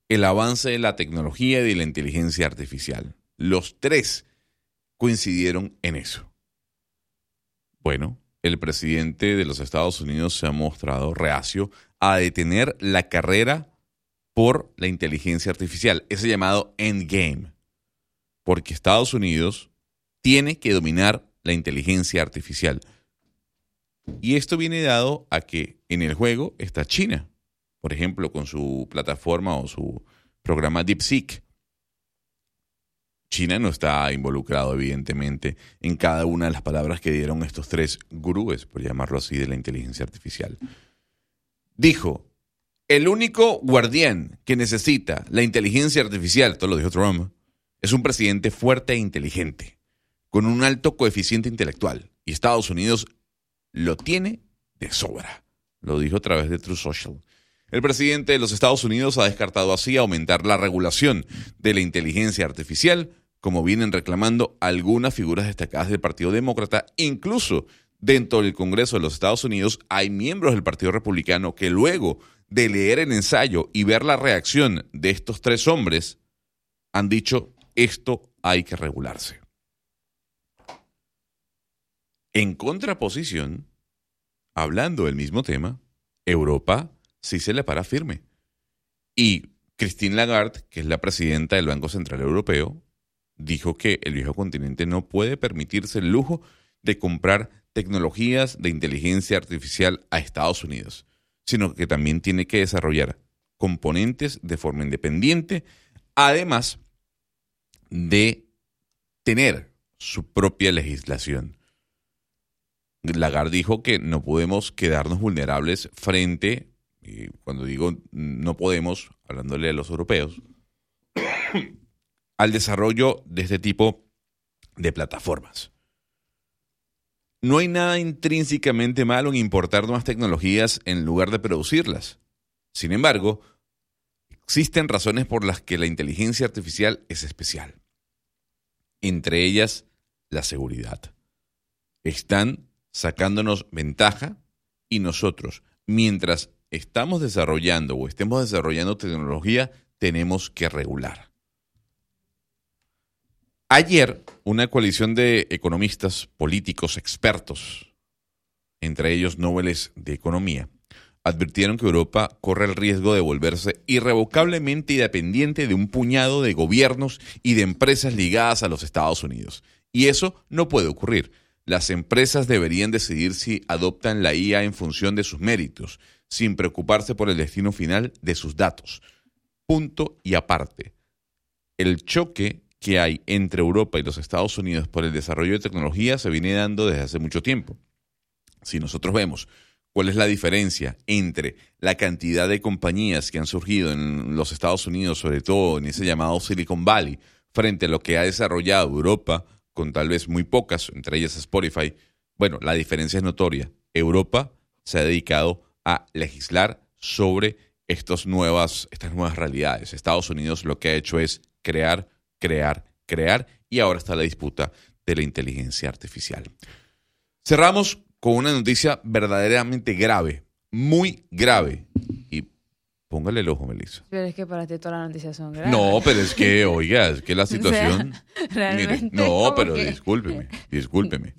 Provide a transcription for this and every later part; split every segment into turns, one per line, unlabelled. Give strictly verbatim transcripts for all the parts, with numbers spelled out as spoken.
el avance de la tecnología y de la inteligencia artificial. Los tres coincidieron en eso. Bueno, el presidente de los Estados Unidos se ha mostrado reacio a detener la carrera por la inteligencia artificial, ese llamado endgame, porque Estados Unidos tiene que dominar la inteligencia artificial. Y esto viene dado a que en el juego está China, por ejemplo, con su plataforma o su programa DeepSeek. China no está involucrado, evidentemente, en cada una de las palabras que dieron estos tres gurúes, por llamarlo así, de la inteligencia artificial. Dijo, el único guardián que necesita la inteligencia artificial, esto lo dijo Trump, es un presidente fuerte e inteligente, con un alto coeficiente intelectual. Y Estados Unidos lo tiene de sobra. Lo dijo a través de Truth Social. El presidente de los Estados Unidos ha descartado así aumentar la regulación de la inteligencia artificial, como vienen reclamando algunas figuras destacadas del Partido Demócrata. Incluso dentro del Congreso de los Estados Unidos hay miembros del Partido Republicano que luego de leer el ensayo y ver la reacción de estos tres hombres, han dicho, esto hay que regularse. En contraposición, hablando del mismo tema, Europa sí se le para firme. Y Christine Lagarde, que es la presidenta del Banco Central Europeo, dijo que el viejo continente no puede permitirse el lujo de comprar tecnologías de inteligencia artificial a Estados Unidos, sino que también tiene que desarrollar componentes de forma independiente, además de tener su propia legislación. Lagarde dijo que no podemos quedarnos vulnerables frente, y cuando digo no podemos, hablándole a los europeos, al desarrollo de este tipo de plataformas. No hay nada intrínsecamente malo en importar nuevas tecnologías en lugar de producirlas. Sin embargo, existen razones por las que la inteligencia artificial es especial. Entre ellas, la seguridad. Están sacándonos ventaja y nosotros, mientras estamos desarrollando o estemos desarrollando tecnología, tenemos que regular. Ayer, una coalición de economistas, políticos, expertos, entre ellos Nobeles de Economía, advirtieron que Europa corre el riesgo de volverse irrevocablemente dependiente de un puñado de gobiernos y de empresas ligadas a los Estados Unidos. Y eso no puede ocurrir. Las empresas deberían decidir si adoptan la I A en función de sus méritos, sin preocuparse por el destino final de sus datos. Punto y aparte. El choque que hay entre Europa y los Estados Unidos por el desarrollo de tecnología se viene dando desde hace mucho tiempo. Si nosotros vemos cuál es la diferencia entre la cantidad de compañías que han surgido en los Estados Unidos, sobre todo en ese llamado Silicon Valley, frente a lo que ha desarrollado Europa, con tal vez muy pocas, entre ellas Spotify, bueno, la diferencia es notoria. Europa se ha dedicado a legislar sobre estas nuevas, estas nuevas realidades. Estados Unidos lo que ha hecho es crear, crear, crear, y ahora está la disputa de la inteligencia artificial. Cerramos con una noticia verdaderamente grave, muy grave. Y póngale el ojo, Melissa.
Pero es que para ti todas las noticias son graves.
No, pero es que, oiga, es que la situación...
O sea,
mire, no, pero
que...
discúlpeme, discúlpeme.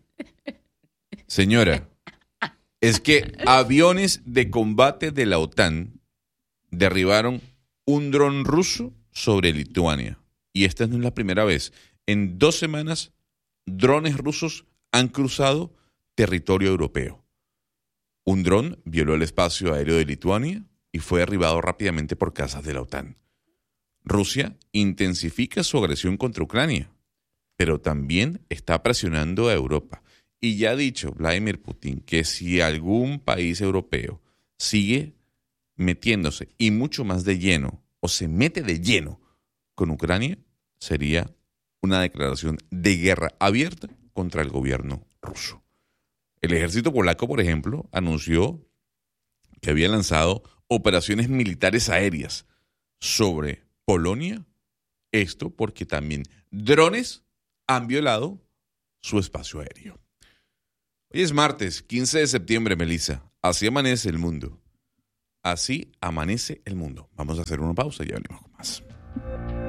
Señora, es que aviones de combate de la OTAN derribaron un dron ruso sobre Lituania. Y esta no es la primera vez. En dos semanas, drones rusos han cruzado territorio europeo. Un dron violó el espacio aéreo de Lituania y fue derribado rápidamente por cazas de la OTAN. Rusia intensifica su agresión contra Ucrania, pero también está presionando a Europa. Y ya ha dicho Vladimir Putin que si algún país europeo sigue metiéndose y mucho más de lleno, o se mete de lleno con Ucrania, sería una declaración de guerra abierta contra el gobierno ruso. El ejército polaco, por ejemplo, anunció que había lanzado operaciones militares aéreas sobre Polonia, esto porque también drones han violado su espacio aéreo. Hoy es martes, quince de septiembre, Melissa. Así amanece el mundo. Así amanece el mundo. Vamos a hacer una pausa y ya venimos con más.